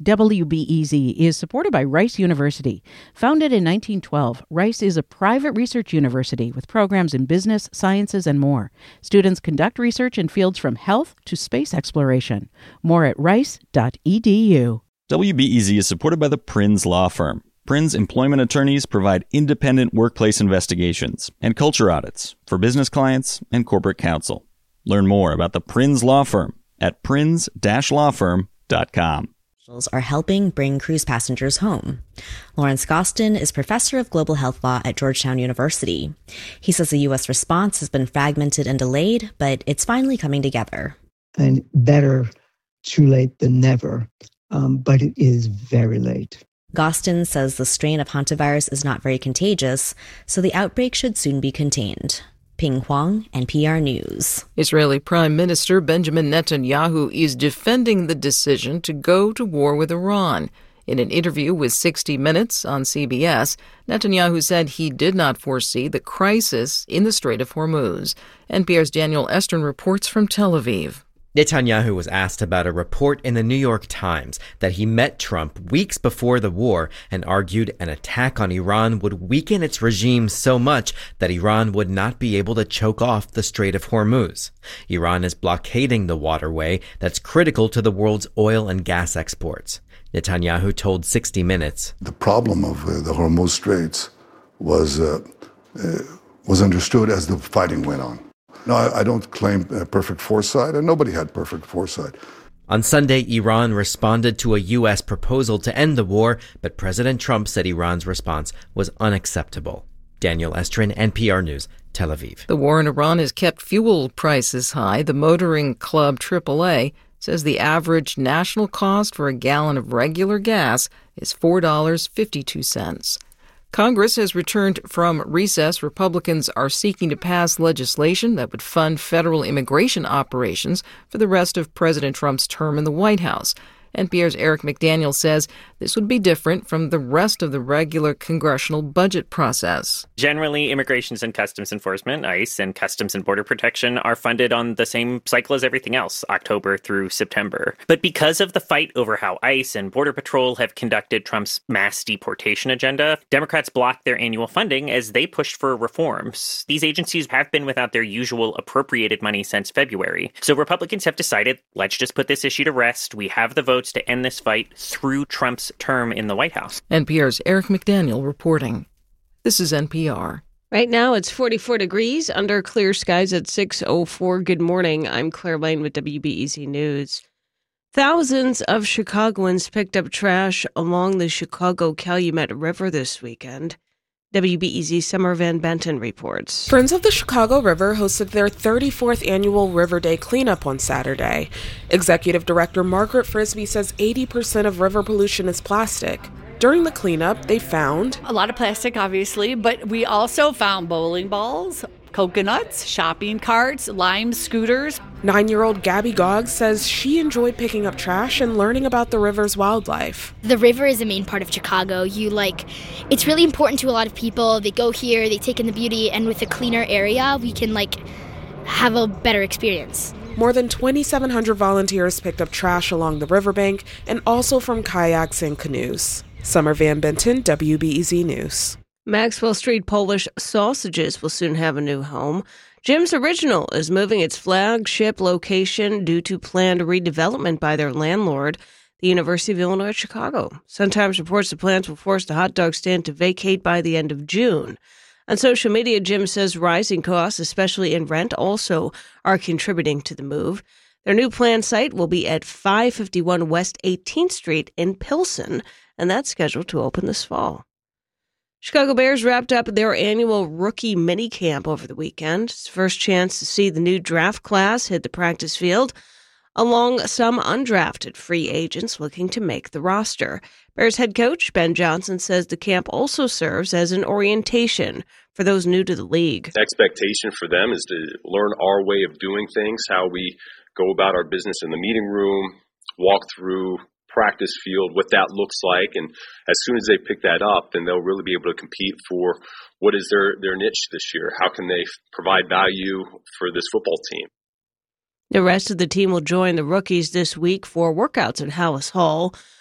WBEZ is supported by Rice University. Founded in 1912, Rice is a private research university with programs in business, sciences, and more. Students conduct research in fields from health to space exploration. More at rice.edu. WBEZ is supported by the Prins Law Firm. Prins employment attorneys provide independent workplace investigations and culture audits for business clients and corporate counsel. Learn more about the Prins Law Firm at prins-lawfirm.com. Are helping bring cruise passengers home. Lawrence Gostin is professor of global health law at Georgetown University. He says the U.S. response has been fragmented and delayed, but it's finally coming together. And better too late than never, but it is very late. Gostin says the strain of hantavirus is not very contagious, so the outbreak should soon be contained. Ping Huang, NPR News. Israeli Prime Minister Benjamin Netanyahu is defending the decision to go to war with Iran. In an interview with 60 Minutes on CBS, Netanyahu said he did not foresee the crisis in the Strait of Hormuz. NPR's Daniel Estrin reports from Tel Aviv. Netanyahu was asked about a report in the New York Times that he met Trump weeks before the war and argued an attack on Iran would weaken its regime so much that Iran would not be able to choke off the Strait of Hormuz. Iran is blockading the waterway that's critical to the world's oil and gas exports. Netanyahu told 60 Minutes, "The problem of the Hormuz Straits was understood as the fighting went on. No, I don't claim perfect foresight, and nobody had perfect foresight." On Sunday, Iran responded to a U.S. proposal to end the war, but President Trump said Iran's response was unacceptable. Daniel Estrin, NPR News, Tel Aviv. The war in Iran has kept fuel prices high. The motoring club AAA says the average national cost for a gallon of regular gas is $4.52. Congress has returned from recess. Republicans are seeking to pass legislation that would fund federal immigration operations for the rest of President Trump's term in the White House. NPR's Eric McDaniel says this would be different from the rest of the regular congressional budget process. Generally, Immigrations and Customs Enforcement, ICE, and Customs and Border Protection are funded on the same cycle as everything else, October through September. But because of the fight over how ICE and Border Patrol have conducted Trump's mass deportation agenda, Democrats blocked their annual funding as they pushed for reforms. These agencies have been without their usual appropriated money since February. So Republicans have decided, let's just put this issue to rest. We have the votes to end this fight through Trump's term in the White House. NPR's Eric McDaniel reporting. This is NPR. Right now it's 44 degrees under clear skies at 6:04. Good morning. I'm Claire Lane with WBEZ News. Thousands of Chicagoans picked up trash along the Chicago-Calumet River this weekend. WBEZ's Summer Van Benton reports. Friends of the Chicago River hosted their 34th annual River Day cleanup on Saturday. Executive Director Margaret Frisbee says 80% of river pollution is plastic. During the cleanup, they found a lot of plastic, obviously, but we also found bowling balls, coconuts, shopping carts, Lime scooters. 9-year-old Gabby Goggs says she enjoyed picking up trash and learning about the river's wildlife. The river is a main part of Chicago. It's really important to a lot of people. They go here, they take in the beauty, and with a cleaner area, we can have a better experience. More than 2,700 volunteers picked up trash along the riverbank and also from kayaks and canoes. Summer Van Benton, WBEZ News. Maxwell Street Polish Sausages will soon have a new home. Jim's Original is moving its flagship location due to planned redevelopment by their landlord, the University of Illinois at Chicago. Sun-Times reports the plans will force the hot dog stand to vacate by the end of June. On social media, Jim says rising costs, especially in rent, also are contributing to the move. Their new planned site will be at 551 West 18th Street in Pilsen, and that's scheduled to open this fall. Chicago Bears wrapped up their annual rookie minicamp over the weekend. It's the first chance to see the new draft class hit the practice field, along some undrafted free agents looking to make the roster. Bears head coach Ben Johnson says the camp also serves as an orientation for those new to the league. The expectation for them is to learn our way of doing things, how we go about our business in the meeting room, walk through practice field, what that looks like. And as soon as they pick that up, then they'll really be able to compete for what is their niche this year. How can they provide value for this football team? The rest of the team will join the rookies this week for workouts at Hallis Hall.